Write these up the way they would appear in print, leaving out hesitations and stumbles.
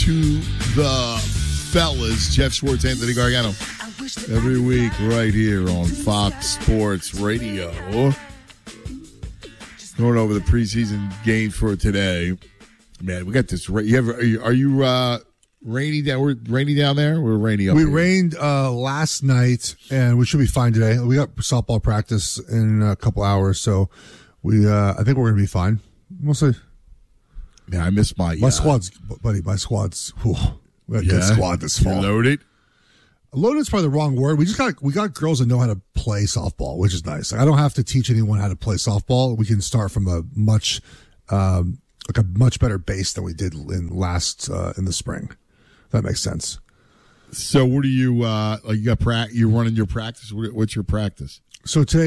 to the fellas. Jeff Schwartz, Anthony Gargano. Every week right here on Fox Sports Radio. Going over the preseason games for today. Man, we got this. Are you rainy down? We're rainy down there. We're rainy up. We here. rained last night, and we should be fine today. We got softball practice in a couple hours, so I think we're gonna be fine. We'll see. Yeah, I miss my squad's, buddy. My squad's. Whew, we got a good squad this fall. You're loaded. Loaded's probably the wrong word. We got girls that know how to play softball, which is nice. Like, I don't have to teach anyone how to play softball. We can start from a much better base than we did in the spring. If that makes sense. So what do you you got you're running your practice? What's your practice? So today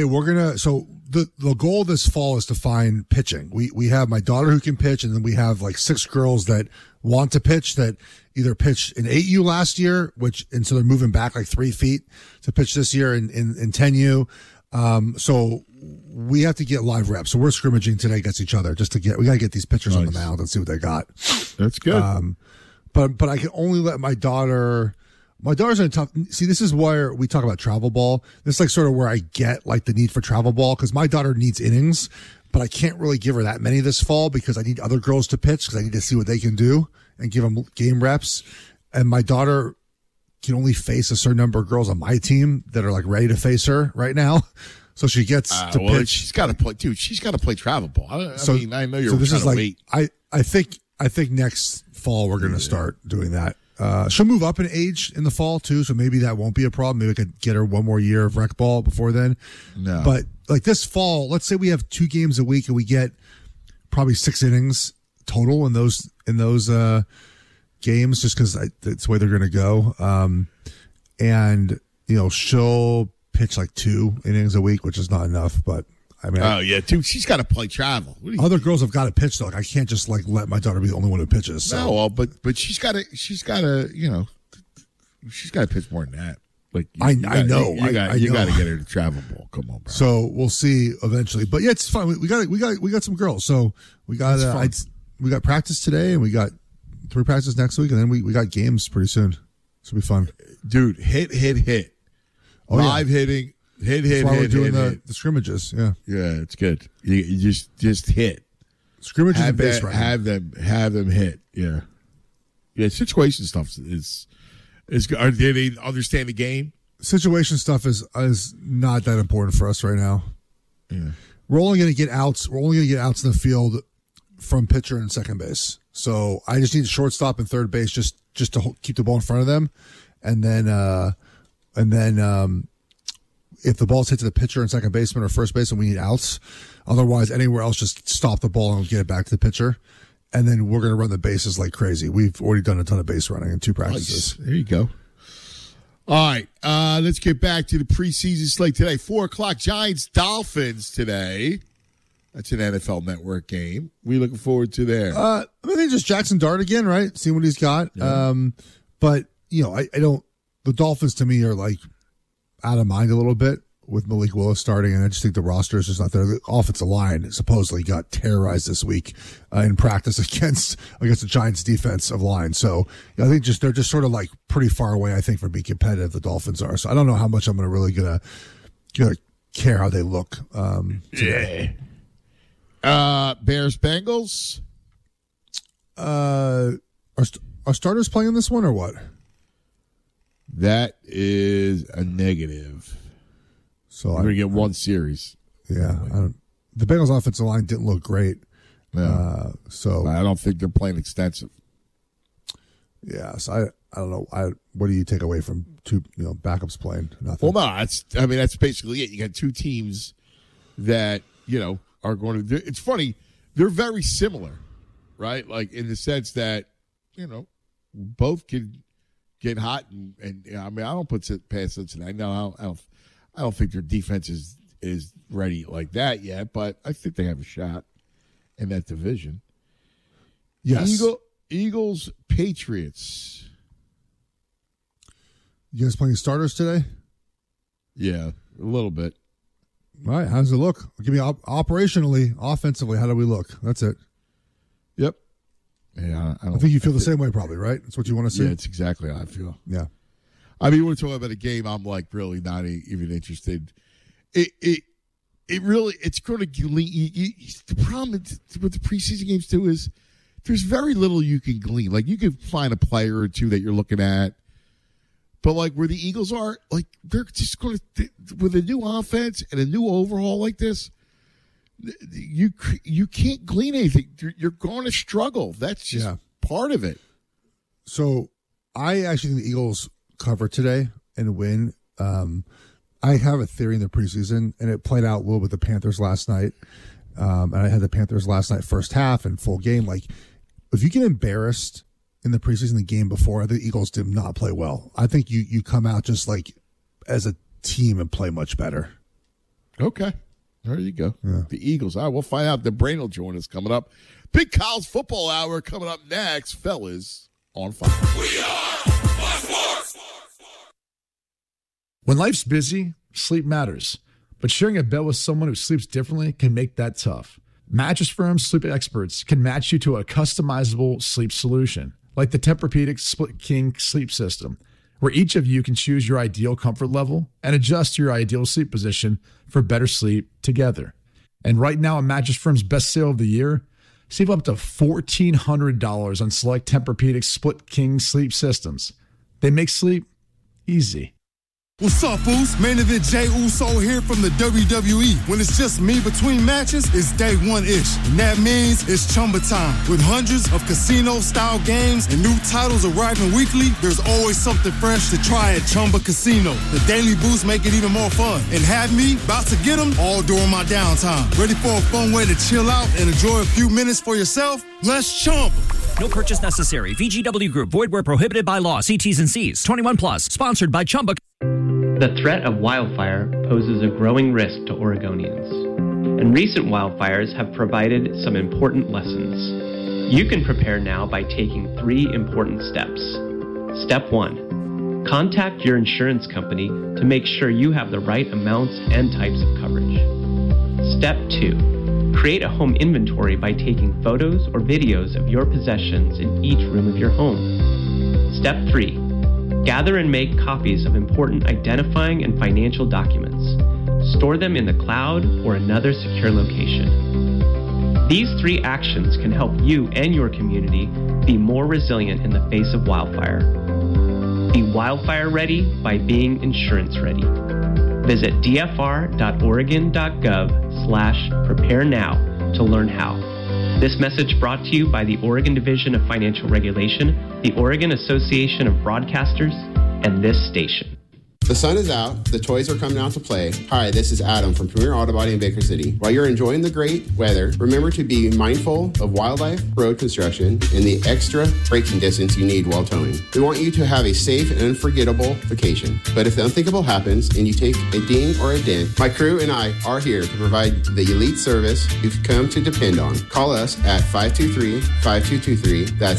the goal this fall is to find pitching. We have my daughter who can pitch, and then we have like 6 girls that want to pitch that either pitched in 8U last year, and so they're moving back like 3 feet to pitch this year in 10U. So we have to get live reps. So we're scrimmaging today against each other we got to get these pitchers on the mound and see what they got. That's good. But I can only let my daughter's in a tough. See, this is where we talk about travel ball. This is like sort of where I get like the need for travel ball because my daughter needs innings, but I can't really give her that many this fall because I need other girls to pitch because I need to see what they can do and give them game reps. And my daughter can only face a certain number of girls on my team that are like ready to face her right now. So she gets to pitch. She's got to play, dude. She's got to play travel ball. I know you're. So this trying is to like wait. I think next fall we're going to start doing that. She'll move up in age in the fall too, so maybe that won't be a problem. Maybe I could get her one more year of rec ball before then. No. But like this fall, let's say we have 2 games a week and we get probably 6 innings total in those games, just because that's the way they're going to go. And she'll pitch like 2 innings a week, which is not enough, but. I mean, oh yeah, dude. She's got to play travel. Other girls have got to pitch though. Like, I can't just like let my daughter be the only one who pitches. So. No, but she's got to she's got to pitch more than that. Like I know you got to get her to travel ball. Come on, bro. So we'll see eventually. But yeah, it's fun. We got some girls. So we got we got practice today, and we got 3 practices next week, and then we got games pretty soon. This will be fun, dude. Hit. Oh, live hitting. Hit. That's why we're doing the scrimmages. Yeah, it's good. You just hit scrimmages and base running. Have them hit. Yeah. Situation stuff is good. Do they understand the game? Situation stuff is not that important for us right now. Yeah, we're only going to get outs. We're only going to get outs in the field from pitcher and second base. So I just need shortstop and third base just to keep the ball in front of them, and then. If the ball's hit to the pitcher and second baseman or first baseman, we need outs. Otherwise, anywhere else, just stop the ball and get it back to the pitcher. And then we're going to run the bases like crazy. We've already done a ton of base running in 2 practices. Nice. There you go. All right. Let's get back to the preseason slate today. 4 o'clock, Giants-Dolphins today. That's an NFL Network game. We looking forward to there. I think just Jackson Dart again, right? See what he's got. Yeah. But, I don't – the Dolphins to me are like – out of mind a little bit with Malik Willis starting, and I just think the roster is just not there. The offensive line supposedly got terrorized this week in practice against the Giants' defensive line. So I think they're just sort of like pretty far away, I think, from being competitive. The Dolphins are. So I don't know how much I'm going to really gonna care how they look. Today. Bears Bengals. Are starters playing this one or what? That is a negative. So we're going to get 1 series. Yeah. The Bengals offensive line didn't look great. Yeah. So I don't think they're playing extensive. Yeah. So I don't know. What do you take away from 2 backups playing? Nothing. Well, no, that's basically it. You got 2 teams that, are going to do. It's funny. They're very similar, right? Like in the sense that, both can get hot, and I mean, I don't put it past Cincinnati. No, I don't think their defense is ready like that yet, but I think they have a shot in that division. Yes. Eagles, Patriots. You guys playing starters today? Yeah, a little bit. All right, how does it look? Give me operationally, offensively, how do we look? That's it. Yep. Yeah, I think you feel the same way, probably, right? That's what you want to see. Yeah, it's exactly how I feel. Yeah. I mean, we're talking about a game. I'm like really not even interested. It really, it's going to. The problem with the preseason games too is there's very little you can glean. Like you can find a player or two that you're looking at, but like where the Eagles are, like they're just going to with a new offense and a new overhaul like this. You can't glean anything. You're going to struggle. That's just part of it. So I actually think the Eagles cover today and win. I have a theory in the preseason, and it played out a little with the Panthers last night. And I had the Panthers last night first half and full game. Like, if you get embarrassed in the preseason, the game before, the Eagles did not play well. I think you come out just like as a team and play much better. Okay. There you go. Yeah. The Eagles. All right, we'll find out. The Brain will join us coming up. Big Kyle's Football Hour coming up next. Fellas on fire. We are Sports. When life's busy, sleep matters. But sharing a bed with someone who sleeps differently can make that tough. Mattress Firm sleep experts can match you to a customizable sleep solution, like the Tempur-Pedic Split King sleep system, where each of you can choose your ideal comfort level and adjust your ideal sleep position for better sleep together. And right now, on Mattress Firm's best sale of the year, save up to $1,400 on select Tempur-Pedic Split King sleep systems. They make sleep easy. What's up, Foos? Main Event Jey Uso here from the WWE. When it's just me between matches, it's day one-ish. And that means it's Chumba time. With hundreds of casino-style games and new titles arriving weekly, there's always something fresh to try at Chumba Casino. The daily boosts make it even more fun. And have me about to get them all during my downtime. Ready for a fun way to chill out and enjoy a few minutes for yourself? Let's Chumba. No purchase necessary. VGW Group. Void where prohibited by law. See T's and C's. 21 plus. Sponsored by Chumba. The threat of wildfire poses a growing risk to Oregonians, and recent wildfires have provided some important lessons. You can prepare now by taking 3 important steps. Step 1. Contact your insurance company to make sure you have the right amounts and types of coverage. Step 2. Create a home inventory by taking photos or videos of your possessions in each room of your home. Step 3. Gather and make copies of important identifying and financial documents. Store them in the cloud or another secure location. These 3 actions can help you and your community be more resilient in the face of wildfire. Be wildfire ready by being insurance ready. Visit dfr.oregon.gov/prepare now to learn how. This message brought to you by the Oregon Division of Financial Regulation, the Oregon Association of Broadcasters, and this station. The sun is out. The toys are coming out to play. Hi, this is Adam from Premier Auto Body in Baker City. While you're enjoying the great weather, remember to be mindful of wildlife, road construction, and the extra braking distance you need while towing. We want you to have a safe and unforgettable vacation. But if the unthinkable happens and you take a ding or a dent, my crew and I are here to provide the elite service you've come to depend on. Call us at 523-5223. That's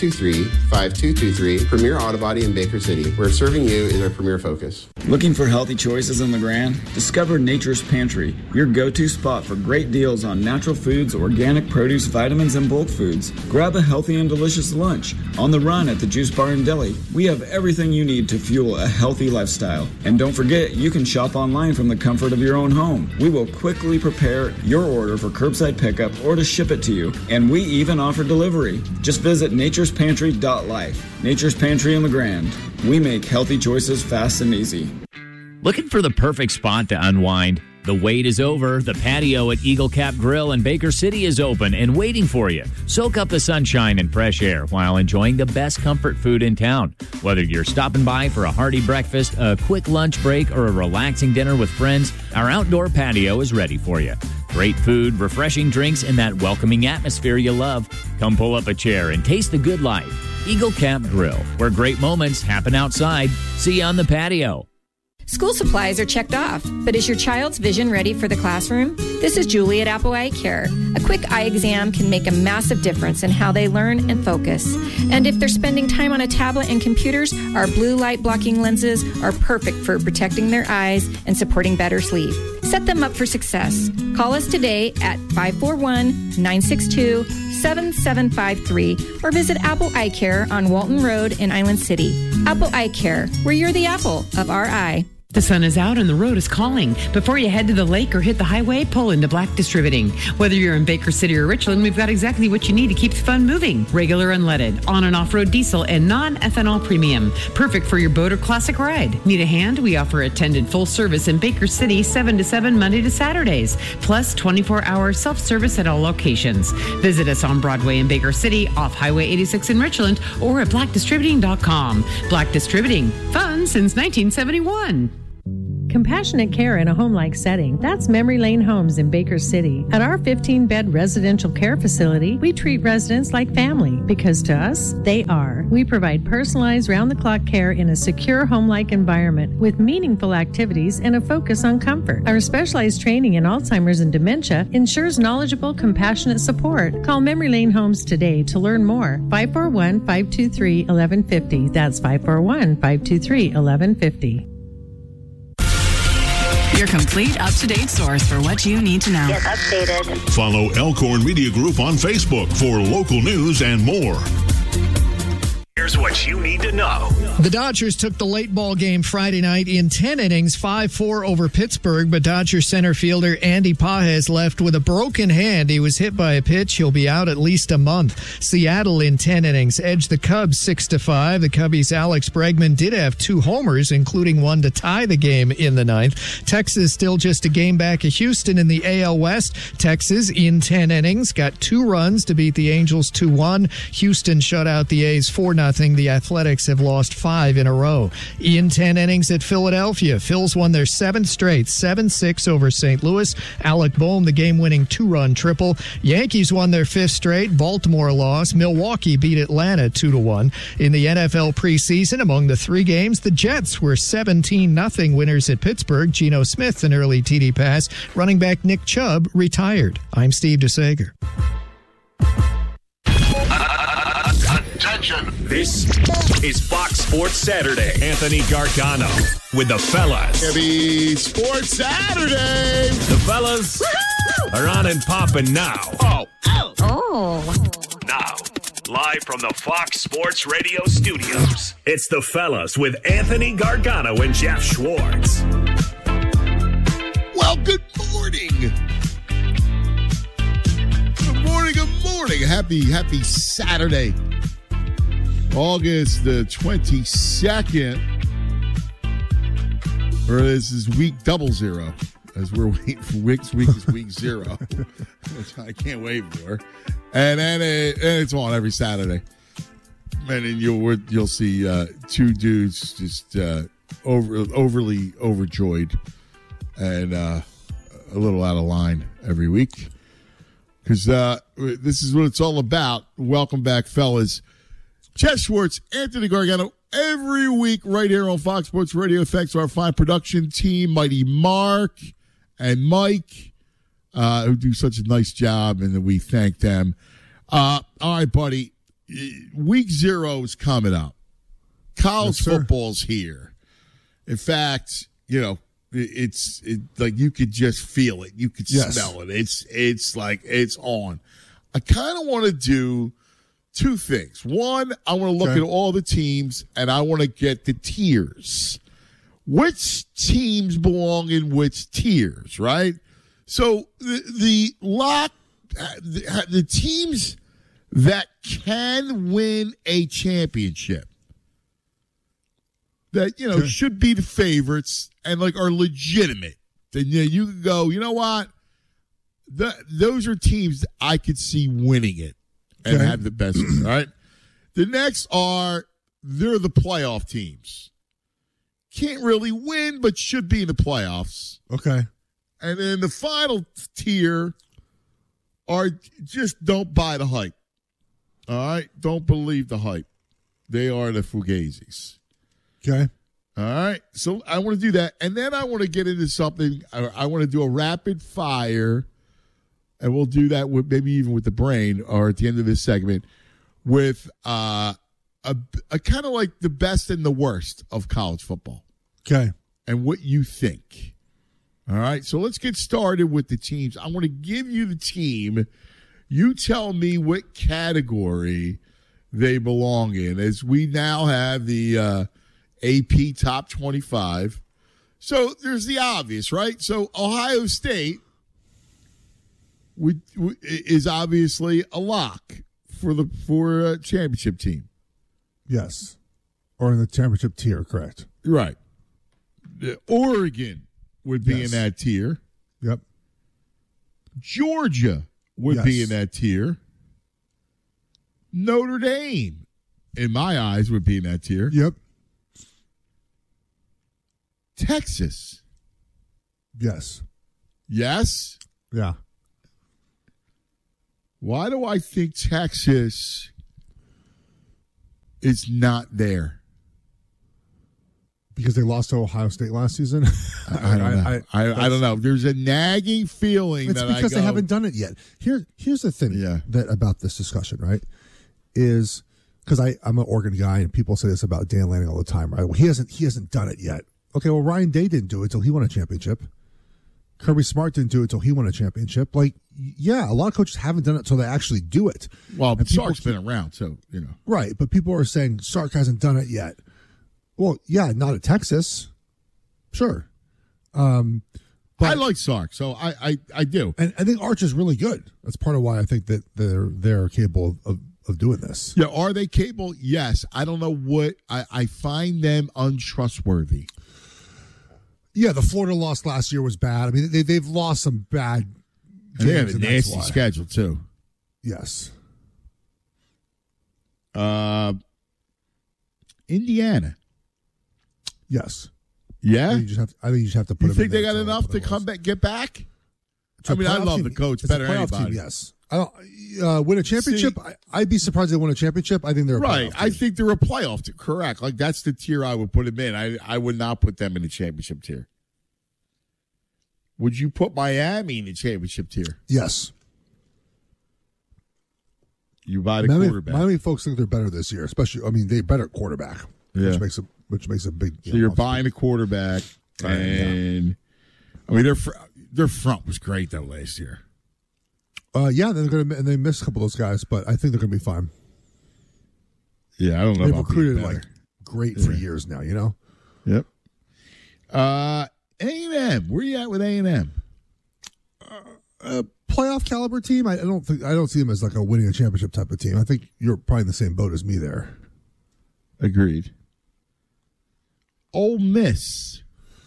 523-5223. Premier Auto Body in Baker City, where serving you is our premier focus. Looking for healthy choices in the Grand? Discover Nature's Pantry, your go-to spot for great deals on natural foods, organic produce, vitamins, and bulk foods. Grab a healthy and delicious lunch. On the run at the Juice Bar and Deli, we have everything you need to fuel a healthy lifestyle. And don't forget, you can shop online from the comfort of your own home. We will quickly prepare your order for curbside pickup or to ship it to you. And we even offer delivery. Just visit naturespantry.life. Nature's Pantry in the Grand. We make healthy choices fast and easy. Looking for the perfect spot to unwind? The wait is over. The patio at Eagle Cap Grill in Baker City is open and waiting for you. Soak up the sunshine and fresh air while enjoying the best comfort food in town. Whether you're stopping by for a hearty breakfast, a quick lunch break, or a relaxing dinner with friends, our outdoor patio is ready for you. Great food, refreshing drinks, and that welcoming atmosphere you love. Come pull up a chair and taste the good life. Eagle Cap Grill, where great moments happen outside. See you on the patio. School supplies are checked off, but is your child's vision ready for the classroom? This is Julie at Apple Eye Care. A quick eye exam can make a massive difference in how they learn and focus. And if they're spending time on a tablet and computers, our blue light blocking lenses are perfect for protecting their eyes and supporting better sleep. Set them up for success. Call us today at 541-962-7600 888-866-7753 or visit Apple Eye Care on Walton Road in Island City. Apple Eye Care, where you're the apple of our eye. The sun is out and the road is calling. Before you head to the lake or hit the highway, pull into Black Distributing. Whether you're in Baker City or Richland, we've got exactly what you need to keep the fun moving. Regular unleaded, on and off-road diesel, and non-ethanol premium. Perfect for your boat or classic ride. Need a hand? We offer attended full service in Baker City 7 to 7 Monday to Saturdays, plus 24-hour self-service at all locations. Visit us on Broadway in Baker City, off Highway 86 in Richland, or at blackdistributing.com. Black Distributing, fun since 1971. Compassionate care in a home-like setting. That's Memory Lane Homes in Baker City. At our 15-bed residential care facility, we treat residents like family because to us, they are. We provide personalized round-the-clock care in a secure home-like environment with meaningful activities and a focus on comfort. Our specialized training in Alzheimer's and dementia ensures knowledgeable, compassionate support. Call Memory Lane Homes today to learn more. 541-523-1150. That's 541-523-1150. Your complete up-to-date source for what you need to know. Get updated. Follow Elkhorn Media Group on Facebook for local news and more. Here's what you need to know. The Dodgers took the late ball game Friday night in 10 innings, 5-4 over Pittsburgh, but Dodgers center fielder Andy Pages left with a broken hand. He was hit by a pitch. He'll be out at least a month. Seattle in 10 innings edged the Cubs 6-5. The Cubbies' Alex Bregman did have 2 homers, including one to tie the game in the ninth. Texas still just a game back of Houston in the AL West. Texas in 10 innings got 2 runs to beat the Angels 2-1. Houston shut out the A's 4-0. The Athletics have lost 5 in a row. In 10 innings at Philadelphia, Phils won their 7th straight, 7-6 over St. Louis. Alec Boehm, the game-winning 2-run triple. Yankees won their 5th straight. Baltimore lost. Milwaukee beat Atlanta 2-1. In the NFL preseason, among the 3 games, the Jets were 17-0 winners at Pittsburgh. Geno Smith, an early TD pass. Running back Nick Chubb retired. I'm Steve DeSager. Attention. This is Fox Sports Saturday. Anthony Gargano with the fellas. Happy Sports Saturday. The fellas are on and popping now. Oh. Now, live from the Fox Sports Radio studios, it's the fellas with Anthony Gargano and Jeff Schwartz. Well, good morning. Good morning. Happy Saturday. August the 22nd. Or this is week 00, as we're waiting for week is week 0, which I can't wait for. And then it's on every Saturday. And then you'll see 2 dudes just overly overjoyed and a little out of line every week. Because this is what it's all about. Welcome back, fellas. Jeff Schwartz, Anthony Gargano, every week right here on Fox Sports Radio. Thanks to our fine production team, Mighty Mark and Mike, who do such a nice job, and we thank them. All right, buddy. Week 0 is coming up. College football's here. In fact, it's like you could just feel it. You could smell it. It's like it's on. I kind of want to do 2 things. One, I want to look at all the teams, and I want to get the tiers. Which teams belong in which tiers, right? So the teams that can win a championship, that should be the favorites and are legitimate. Then you can go, you know what? Those are teams that I could see winning it. And have the best, all right? The next they're the playoff teams. Can't really win, but should be in the playoffs. Okay. And then the final tier are just don't buy the hype. All right? Don't believe the hype. They are the Fugazis. Okay. All right? So I want to do that. And then I want to get into something. I want to do a rapid fire. And we'll do that with maybe even with the brain or at the end of this segment with a kind of like the best and the worst of college football. Okay. And what you think. All right. So let's get started with the teams. I want to give you the team. You tell me what category they belong in, as we now have the AP Top 25. So there's the obvious, right? So Ohio State is obviously a lock for a championship team. Yes. Or in the championship tier, correct. Right. Oregon would be in that tier. Yep. Georgia would be in that tier. Notre Dame, in my eyes, would be in that tier. Yep. Texas. Yes. Yes? Yeah. Why do I think Texas is not there? Because they lost to Ohio State last season? I don't know. I don't know. There's a nagging feeling it's because they haven't done it yet. Here's the thing that about this discussion, right? Is because I'm an Oregon guy, and people say this about Dan Lanning all the time, right? Well, he hasn't done it yet. Okay, well, Ryan Day didn't do it until he won a championship. Kirby Smart didn't do it until he won a championship. Like, yeah, a lot of coaches haven't done it until they actually do it. Well, but Sark's been around, so, you know. Right, but people are saying Sark hasn't done it yet. Well, yeah, not at Texas. Sure. But I like Sark, so I do. And I think Arch is really good. That's part of why I think that they're capable of doing this. Yeah, are they capable? Yes. I don't know what I find them untrustworthy. Yeah, the Florida loss last year was bad. I mean, they've lost some bad games. And they have a nasty schedule, too. Yes. Indiana. Yes. Yeah? I think you just have to put them in. You think they got enough to come back, get back? I mean, I love the coach better than anybody. Team, yes. I don't win a championship. I'd be surprised they win a championship. I think they're right. I think they're a playoff team. Correct. Like that's the tier I would put them in. I would not put them in the championship tier. Would you put Miami in the championship tier? Yes. You buy the quarterback. Miami folks think they're better this year, especially. I mean, they're better at quarterback, which makes a big. So you're buying a quarterback, and I mean their front was great though last year. Yeah, they missed a couple of those guys, but I think they're gonna be fine. Yeah, I don't know. They've recruited like great for years now. You know. Yep. A&M. Where you at with A&M? Playoff caliber team. I don't see them as like a winning a championship type of team. I think you're probably in the same boat as me there. Agreed. Ole Miss.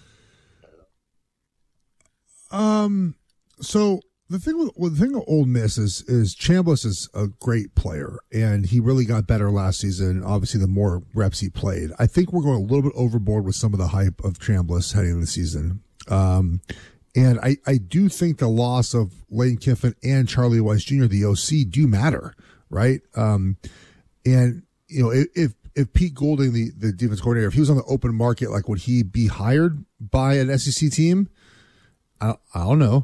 So the thing with Ole Miss is Chambliss is a great player, and he really got better last season. Obviously, the more reps he played, I think we're going a little bit overboard with some of the hype of Chambliss heading into the season. And I do think the loss of Lane Kiffin and Charlie Weiss Jr., the OC, do matter, right? And you know, if Pete Golding, the defense coordinator, if he was on the open market, like would he be hired by an SEC team? I don't know.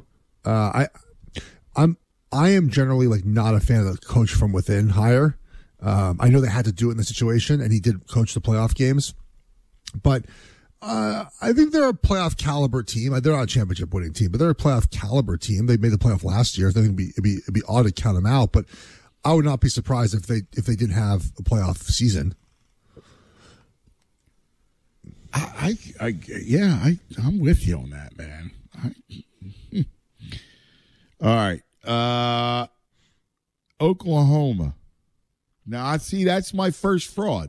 I am generally like not a fan of the coach from within hire. I know they had to do it in the situation, and he did coach the playoff games, but I think they're a playoff caliber team. They're not a championship winning team, but they're a playoff caliber team. They made the playoff last year. I think it'd be odd to count them out, but I would not be surprised if they didn't have a playoff season. I'm with you on that, man. All right. Oklahoma. Now, I see that's my first fraud.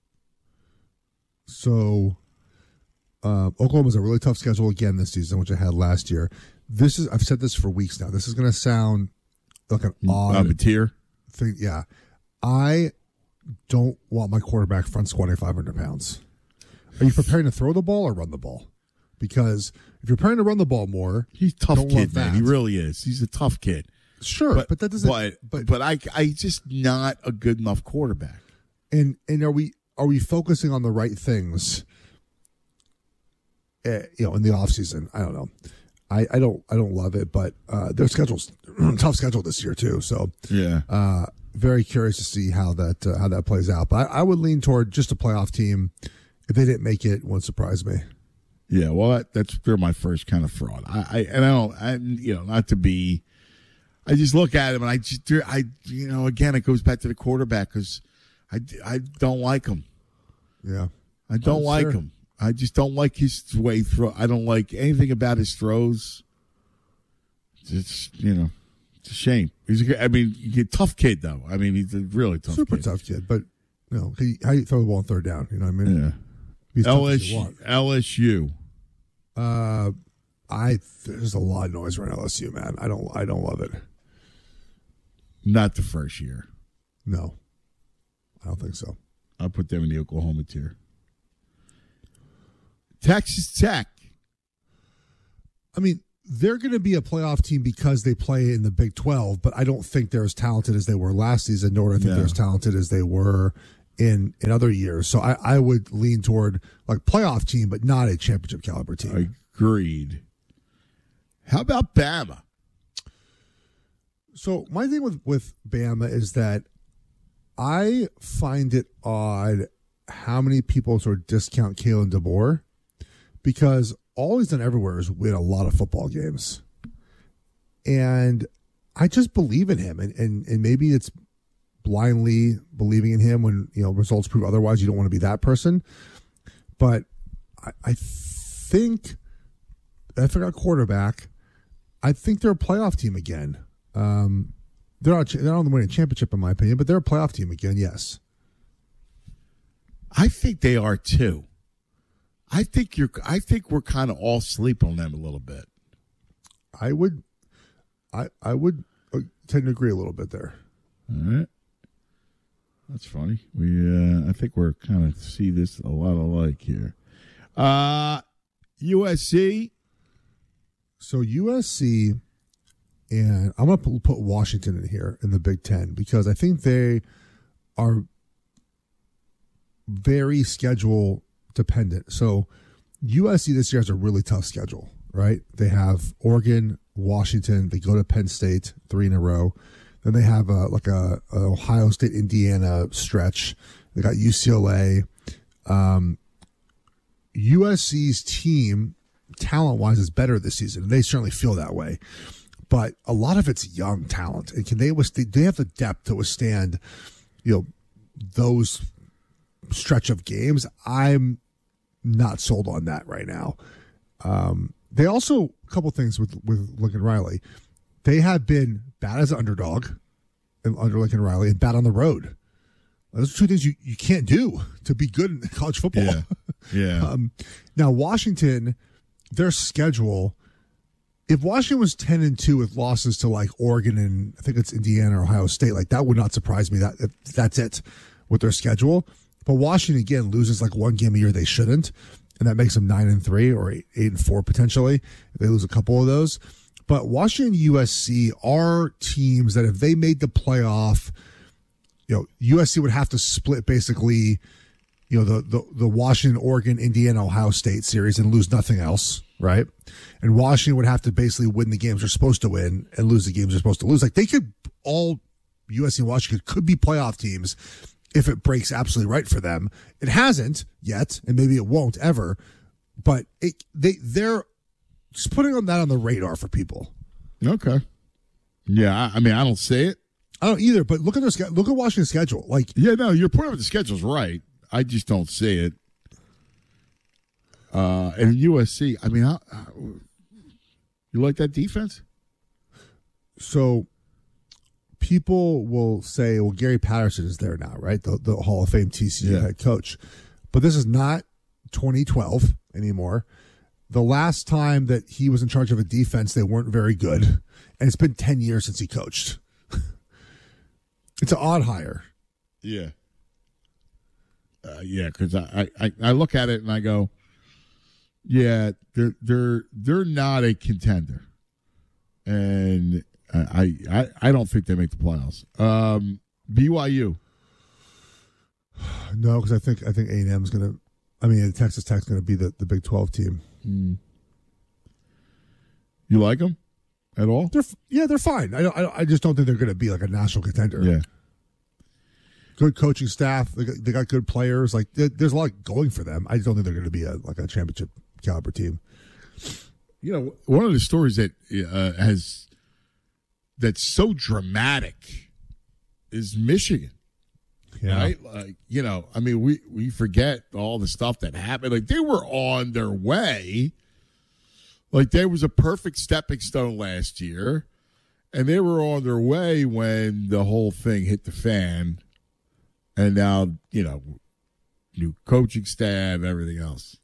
So, Oklahoma's a really tough schedule again this season, which I had last year. I've said this for weeks now. This is going to sound like an odd tier thing. Yeah. I don't want my quarterback front squatting 500 pounds. Are you preparing to throw the ball or run the ball? Because if you're preparing to run the ball more, he's a tough kid, man. He really is. He's a tough kid. Sure, but that doesn't. But I just not a good enough quarterback. And are we focusing on the right things? In the offseason, I don't know. I don't love it, but their schedule's tough schedule this year too. So yeah, very curious to see how that plays out. But I would lean toward just a playoff team. If they didn't make it, it wouldn't surprise me. Yeah, well, they're my first kind of fraud. Not to be. I just look at him and again, it goes back to the quarterback because I don't like him. Yeah. I don't like him. I just don't like his way through. I don't like anything about his throws. It's it's a shame. He's a tough kid though. I mean, he's a really tough, super tough kid. But how you throw the ball on third down? You know what I mean? Yeah. He's LSU. There's a lot of noise around LSU, man. I don't love it. Not the first year. No, I don't think so. I'll put them in the Oklahoma tier. Texas Tech. I mean, they're going to be a playoff team because they play in the Big 12, but I don't think they're as talented as they were last season, nor do I think they're as talented as they were in other years. So I would lean toward like playoff team, but not a championship caliber team. Agreed. How about Bama? So my thing with Bama is that I find it odd how many people sort of discount Kalen DeBoer, because all he's done everywhere is win a lot of football games. And I just believe in him. And maybe it's blindly believing in him when, results prove otherwise. You don't want to be that person. But I think if I got quarterback, I think they're a playoff team again. They're not on the winning championship, in my opinion, but they're a playoff team again, yes. I think they are too. I think we're kind of all sleep on them a little bit. I would tend to agree a little bit there. All right. That's funny. I think we're kind of see this a lot alike here. USC. So USC, and I'm going to put Washington in here in the Big Ten because I think they are very schedule dependent. So USC this year has a really tough schedule, right? They have Oregon, Washington. They go to Penn State 3 in a row. Then they have a Ohio State, Indiana stretch. They got UCLA. USC's team, talent-wise, is better this season, and they certainly feel that way. But a lot of it's young talent, and can they withstand? They have the depth to withstand, those stretch of games. I'm not sold on that right now. They also, a couple things with Lincoln Riley. They have been bad as an underdog under Lincoln Riley and bad on the road. Those are two things you can't do to be good in college football. Yeah. Now, Washington, their schedule, if Washington was 10-2 with losses to like Oregon and I think it's Indiana or Ohio State, like that would not surprise me. That's it with their schedule. But Washington, again, loses like one game a year they shouldn't, and that makes them 9-3 or 8-4 potentially if they lose a couple of those. But Washington and USC are teams that if they made the playoff, USC would have to split basically, the Washington, Oregon, Indiana, Ohio State series and lose nothing else, right? And Washington would have to basically win the games they're supposed to win and lose the games they're supposed to lose. Like they could all, USC and Washington could be playoff teams if it breaks absolutely right for them. It hasn't yet, and maybe it won't ever, but they're just putting that on the radar for people. Okay. Yeah, I don't see it. I don't either, but look at Washington's schedule. Your point of the schedule is right. I just don't see it. And USC, you like that defense? So people will say, well, Gary Patterson is there now, right? The Hall of Fame TCU head coach. But this is not 2012 anymore. The last time that he was in charge of a defense, they weren't very good. And it's been 10 years since he coached. It's an odd hire. Yeah. Because I look at it and I go, yeah, they're not a contender. And I don't think they make the playoffs. BYU. No, because I think A&M's going to. Texas Tech's going to be the Big 12 team. You like them at all? They're fine. I just don't think they're going to be like a national contender. Yeah. Good coaching staff. They got good players. Like there's a lot going for them. I just don't think they're going to be a championship caliber team. One of the stories that has that's so dramatic is Michigan. Yeah. Right? Like, I mean, we forget all the stuff that happened. Like, they were on their way. Like, there was a perfect stepping stone last year, and they were on their way when the whole thing hit the fan. And now, new coaching staff, everything else.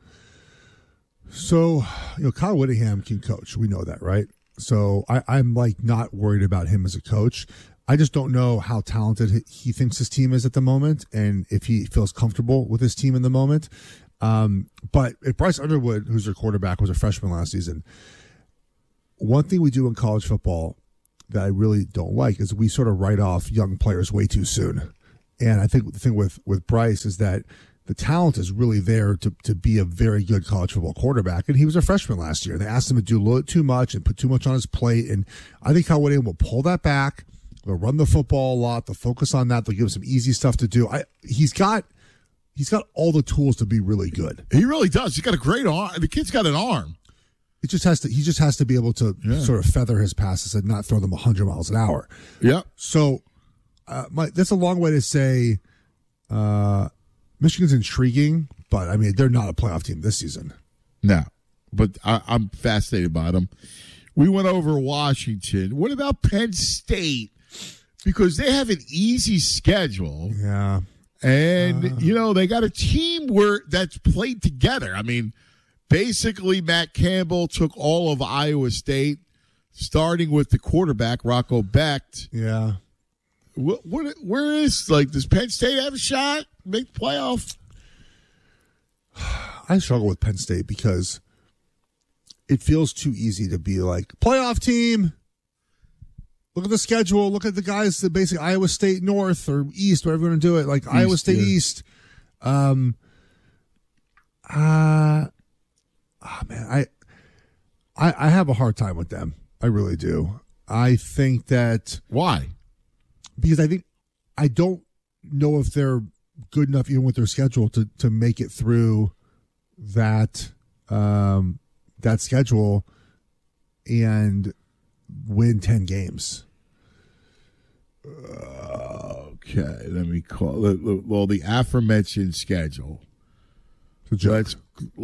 So, Kyle Whittingham can coach. We know that, right? So I'm like not worried about him as a coach. I just don't know how talented he thinks his team is at the moment and if he feels comfortable with his team in the moment. But if Bryce Underwood, who's their quarterback, was a freshman last season, one thing we do in college football that I really don't like is we sort of write off young players way too soon. And I think the thing with Bryce is that the talent is really there to be a very good college football quarterback. And he was a freshman last year. They asked him to do a little too much and put too much on his plate. And I think Kyle Whittingham will pull that back. They'll run the football a lot. They'll focus on that. They'll give him some easy stuff to do. He's got all the tools to be really good. He really does. He's got a great arm. The kid's got an arm. He just has to be able to sort of feather his passes and not throw them 100 miles an hour. Yeah. So that's a long way to say Michigan's intriguing, but I mean, they're not a playoff team this season. No, but I'm fascinated by them. We went over Washington. What about Penn State? Because they have an easy schedule. Yeah. And, they got a team that's played together. I mean, basically, Matt Campbell took all of Iowa State, starting with the quarterback, Rocco Becht. Yeah. Where is, does Penn State have a shot? Make the playoff? I struggle with Penn State because it feels too easy to be like, playoff team. Look at the schedule. Look at the guys that basically Iowa State North or East, whatever you want to do it. Like East, Iowa State East. Man, I have a hard time with them. I really do. I think that. Why? Because I don't know if they're good enough even with their schedule to make it through that schedule and win 10 games. Okay, let me call it. Well, the aforementioned schedule. It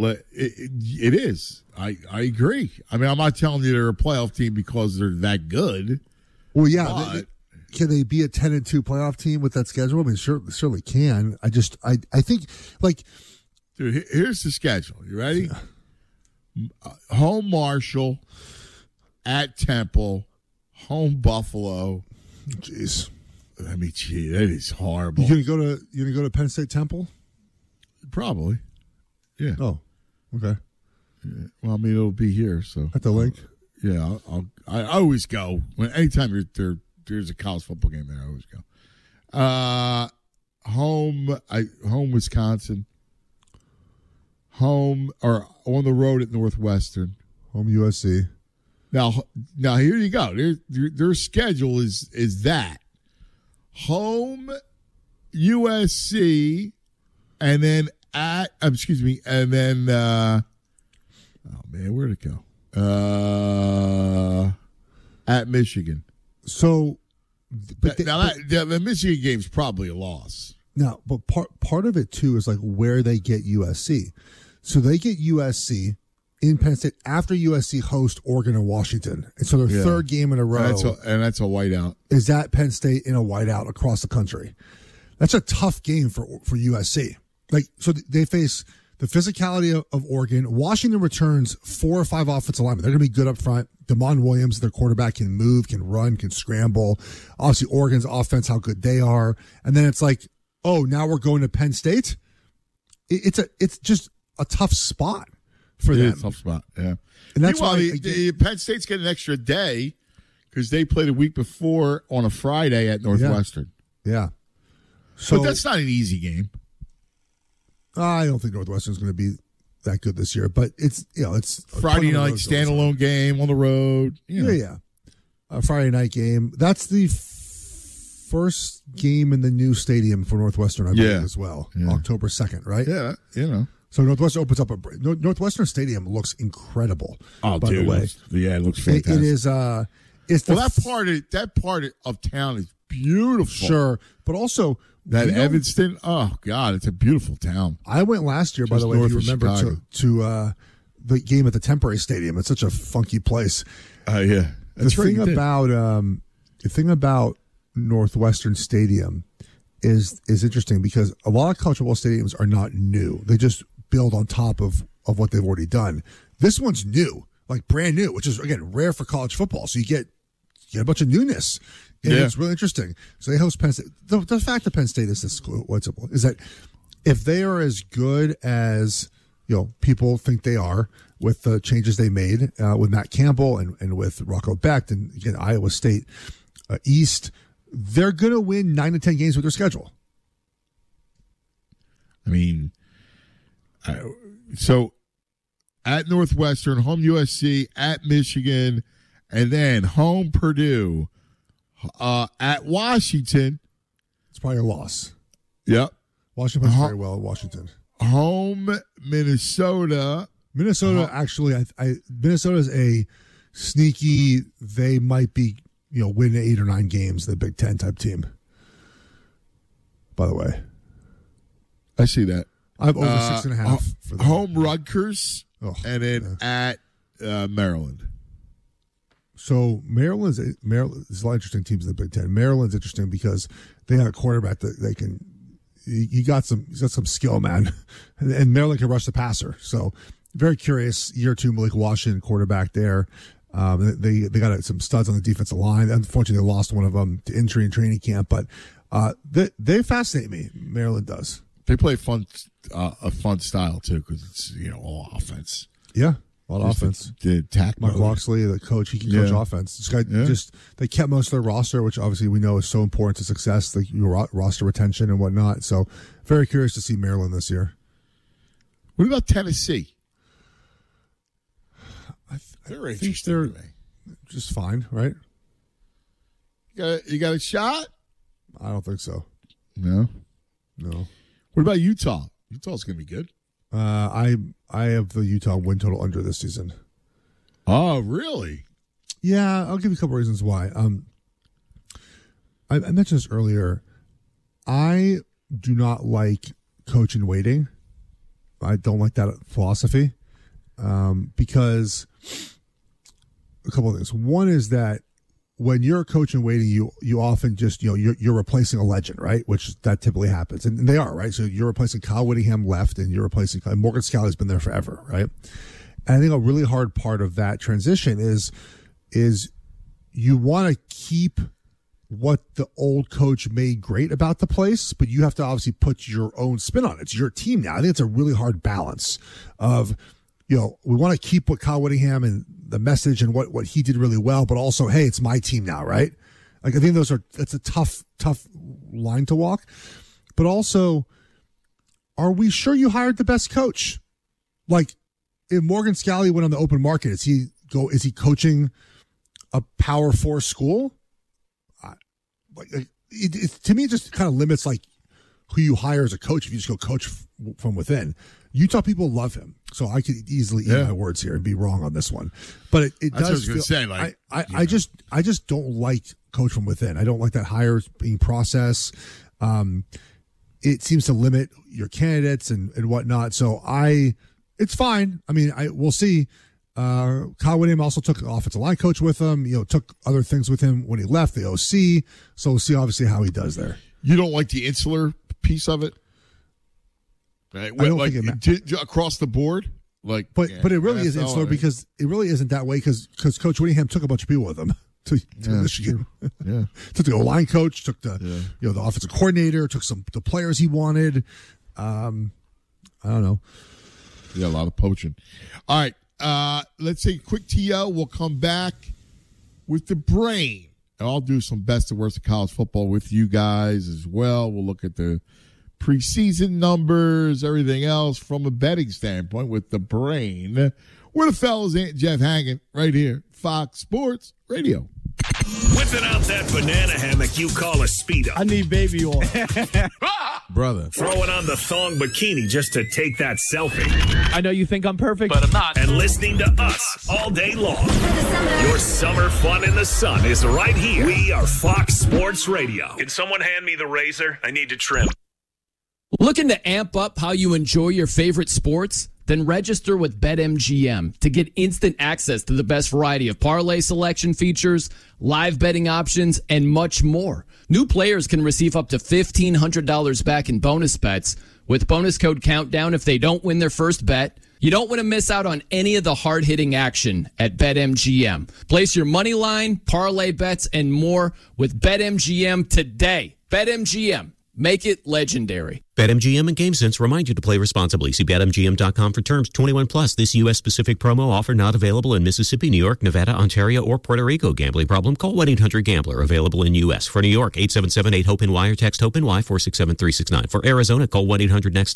is. I agree. I mean, I'm not telling you they're a playoff team because they're that good. Well, yeah. Can they be a 10-2 playoff team with that schedule? I mean, certainly can. I think, dude, here's the schedule. You ready? Home Marshall, at Temple, home Buffalo. Jeez. I mean, that is horrible. You gonna go to Penn State Temple? Probably. Yeah. Oh, okay. Yeah. Well, I mean, it'll be here, so at the link. Yeah, I always go anytime there's a college football game there. I always go. Home Wisconsin. Home or on the road at Northwestern. Home USC. Now here you go. Their schedule is that home USC, and then where'd it go? At Michigan. So, the Michigan game's probably a loss. No, but part of it too is like where they get USC. So they get USC in Penn State after USC host Oregon and Washington, and so their third game in a row. And that's a whiteout. Is at Penn State in a whiteout across the country. That's a tough game for USC. So they face the physicality of Oregon. Washington returns 4 or 5 offensive linemen. They're going to be good up front. Damon Williams, their quarterback, can move, can run, can scramble. Obviously, Oregon's offense, how good they are. And then it's like, oh, now we're going to Penn State? It's just a tough spot for them. It's a tough spot, yeah. And that's why the Penn State's getting an extra day because they played a week before on a Friday at Northwestern. Yeah. But that's not an easy game. I don't think Northwestern's going to be that good this year, but it's Friday night standalone game on the road. Yeah. A Friday night game. That's the first game in the new stadium for Northwestern, I believe, as well. Yeah. October 2nd, right? Yeah, So Northwestern opens up Northwestern Stadium looks incredible. Oh, by the way. It looks fantastic. that part of town is beautiful. Sure, but also that Evanston. Oh God, it's a beautiful town. I went last year, by the way, if you remember, to the game at the Temporary Stadium. It's such a funky place. Yeah, the thing about Northwestern Stadium is interesting because a lot of college football stadiums are not new. They just build on top of what they've already done. This one's new, like brand new, which is again rare for college football. So you get a bunch of newness. And it's really interesting. So they host Penn State. The fact that Penn State is this is that if they are as good as people think they are with the changes they made with Matt Campbell and with Rocco Becht and again Iowa State East, they're going to win 9 to 10 games with their schedule. I mean, so at Northwestern, home USC, at Michigan, and then home Purdue. At Washington, it's probably a loss. Yep, Washington plays very well at Washington. Home Minnesota. Actually, Minnesota is a sneaky. They might be win 8 or 9 games. The Big Ten type team. By the way, I see that. I have over 6.5 for them. Home Rutgers, and then at Maryland. So Maryland's there's a lot of interesting teams in the Big Ten. Maryland's interesting because they have a quarterback that they can. He's got some skill, man, and Maryland can rush the passer. So very curious. Year 2 Malik Washington quarterback there. They got some studs on the defensive line. Unfortunately, they lost one of them to injury in training camp, but they fascinate me. Maryland does. They play a fun style too because it's all offense. Yeah. A lot of offense. Mark Loxley, the coach, he can coach offense. This guy they kept most of their roster, which obviously we know is so important to success, like roster retention and whatnot. So very curious to see Maryland this year. What about Tennessee? I think they're just fine, right? You got a shot? I don't think so. No. What about Utah? Utah's going to be good. I have the Utah win total under this season. Oh, really? Yeah, I'll give you a couple reasons why. I mentioned this earlier. I do not like coach in waiting. I don't like that philosophy because a couple of things. One is that when you're a coach in waiting, you often just you're replacing a legend, right? Which that typically happens, and they are, right. So you're replacing Kyle Whittingham left, and you're replacing Morgan Scalley's been there forever, right? And I think a really hard part of that transition is you want to keep what the old coach made great about the place, but you have to obviously put your own spin on it. It's your team now. I think it's a really hard balance of we want to keep what Kyle Whittingham and the message and what he did really well, but also, hey, it's my team now, right? Like, I think that's a tough line to walk. But also, are we sure you hired the best coach? Like, if Morgan Scalley went on the open market, is he coaching a Power 4 school? To me, it just kind of limits like who you hire as a coach if you just go coach from within. Utah people love him, so I could easily eat my words here and be wrong on this one. But it does feel. I just don't like coach from within. I don't like that hiring process. It seems to limit your candidates and whatnot. So it's fine. I mean, we'll see. Kyle Whittingham also took an offensive line coach with him. Took other things with him when he left the OC. So we'll see obviously how he does there. You don't like the insular piece of it? Right. I don't think across the board, but it really is insular because it really isn't that way because Coach Whittingham took a bunch of people with him to Michigan. Yeah, took the O-line coach, took the the offensive coordinator, took the players he wanted. I don't know. Yeah, a lot of poaching. All right, let's take a quick TO. We'll come back with the brain. And I'll do some best and worst of college football with you guys as well. We'll look at the preseason numbers, everything else from a betting standpoint with the brain. We're the fellas, Aunt Jeff Haggin, right here, Fox Sports Radio. Whipping out that banana hammock you call a Speedo. I need baby oil. Brother. Throwing on the thong bikini just to take that selfie. I know you think I'm perfect, but I'm not. And listening to us all day long. Your summer fun in the sun is right here. We are Fox Sports Radio. Can someone hand me the razor? I need to trim. Looking to amp up how you enjoy your favorite sports? Then register with BetMGM to get instant access to the best variety of parlay selection features, live betting options, and much more. New players can receive up to $1,500 back in bonus bets with bonus code COUNTDOWN if they don't win their first bet. You don't want to miss out on any of the hard-hitting action at BetMGM. Place your money line, parlay bets, and more with BetMGM today. BetMGM. Make it legendary. BetMGM and GameSense remind you to play responsibly. See BetMGM.com for terms. 21 plus. This U.S.-specific promo offer not available in Mississippi, New York, Nevada, Ontario, or Puerto Rico. Gambling problem? Call 1-800-GAMBLER. Available in U.S. For New York, 877-8-HOPE-NY or text HOPE-NY 467-369. For Arizona, call 1-800-NEXT